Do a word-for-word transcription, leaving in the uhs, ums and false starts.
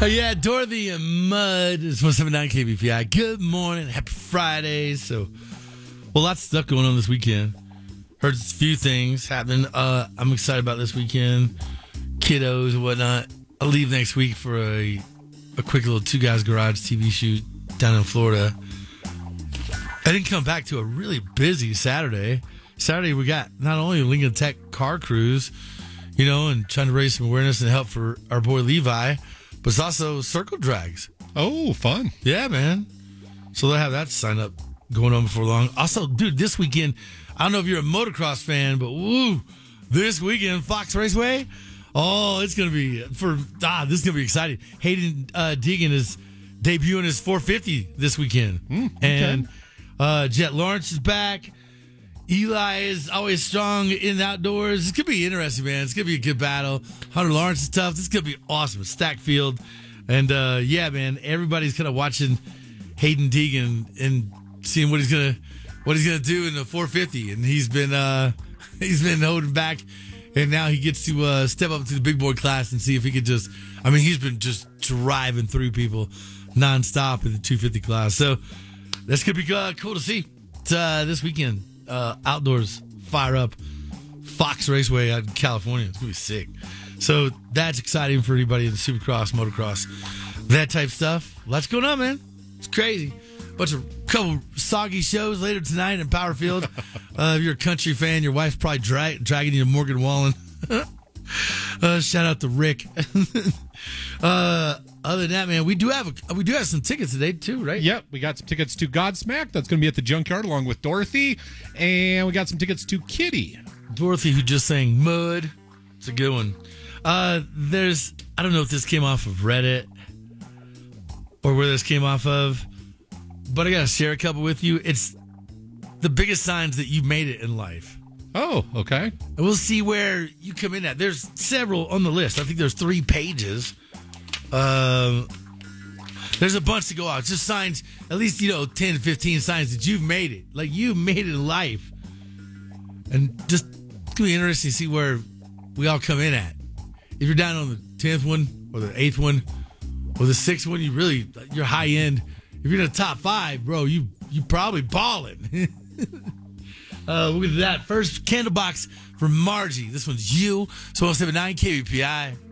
Oh, yeah, Dorothy and Mud. It's one seventy-nine K B P I. Good morning. Happy Friday. So, well, lots of stuff going on this weekend. Heard a few things happening. Uh, I'm excited about this weekend. Kiddos and whatnot. I'll leave next week for a, a quick little Two Guys Garage T V shoot down in Florida. I didn't come back to a really busy Saturday. Saturday, we got not only Lincoln Tech car cruise, you know, and trying to raise some awareness and help for our boy Levi, but it's also circle drags. Oh, fun. Yeah, man. So they'll have that sign up going on before long. Also, dude, this weekend, I don't know if you're a motocross fan, but woo, this weekend, Fox Raceway, oh, it's going to be, for ah, this is going to be exciting. Hayden uh, Deegan is debuting his four fifty this weekend. Mm, okay. And uh, Jet Lawrence is back. Eli is always strong in the outdoors. It's going to be interesting, man. It's going to be a good battle. Hunter Lawrence is tough. This is going to be awesome. Stack field. And, uh, yeah, man, everybody's kind of watching Hayden Deegan and seeing what he's going to what he's gonna do in the four fifty. And he's been uh, he's been holding back. And now he gets to uh, step up to the big boy class and see if he could just, I mean, he's been just driving through people nonstop in the two fifty class. So that's going to be uh, cool to see. It's, uh, this weekend. Uh, outdoors fire up Fox Raceway out in California. It's gonna be sick. So that's exciting for anybody in the supercross, motocross, that type stuff. Lots going on, man. It's crazy. Bunch of couple soggy shows later tonight in Powerfield. Uh, if you're a country fan, your wife's probably dra- dragging you to Morgan Wallen. uh, shout out to Rick. uh, other than that, man, we do have a, we do have some tickets today too, right? Yep, we got some tickets to Godsmack. That's going to be at the Junkyard along with Dorothy, and we got some tickets to Kitty. Dorothy, who just sang Mud. It's a good one. Uh, there's, I don't know if this came off of Reddit or where this came off of, but I got to share a couple with you. It's the biggest signs that you've made it in life. Oh, okay. And we'll see where you come in at. There's several on the list. I think there's three pages. Um, there's a bunch to go out. It's just signs, at least, you know, ten, fifteen signs that you've made it. Like, you've made it in life. And just, it's going to be interesting to see where we all come in at. If you're down on the tenth one, or the eighth one, or the sixth one, you really, you're high end. If you're in the top five, bro, you you probably balling. uh, we'll get to that. First, Candlebox from Margie. This one's you. So one seventy-nine K B P I.